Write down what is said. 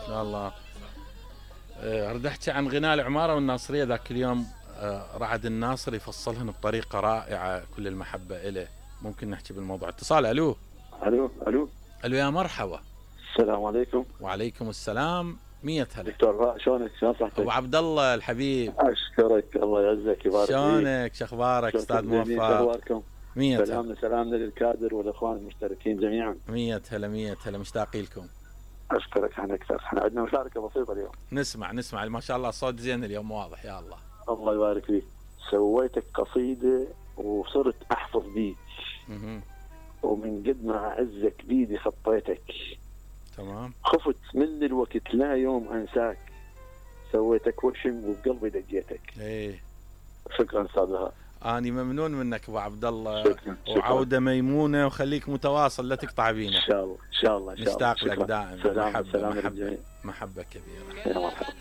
الله. أريد أحكي عن غناء العمارة والناصرية. ذاك اليوم رعد الناصر يفصلهن بطريقة رائعة، كل المحبة إليه. ممكن نحكي بالموضوع. اتصال. ألو الو يا مرحبا. السلام عليكم. وعليكم السلام. 100 هلا دكتور شلونك؟ شلون صحتك؟ أبو عبد الله الحبيب. اشكرك، الله يعزك يبارك فيك. شلونك؟ شخبارك أستاذ موفق؟ اخباركم؟ 100 سلامنا للكادر والاخوان المشتركين جميعا. 100 هلا مشتاقين لكم. اشكرك. احنا اكثر، احنا عندنا مشاركه بسيطه اليوم. نسمع ما شاء الله الصوت زين اليوم واضح. يا الله. الله يبارك فيك. سويتك قصيده وصرت احفظ بيك، ومن قد ما اعزك بيدي خطيتك. تمام. خفت من الوقت لا يوم انساك، سويتك وشم وبقلبي دقيتك. ايه. شكرا استاذ بهاء. اني ممنون منك ابو عبد الله. شكرا. وعوده ميمونه، وخليك متواصل لا تقطع بينا. ان شاء الله. نشتاق لك دائما. سلام. محبه كبيره. يا مرحبا.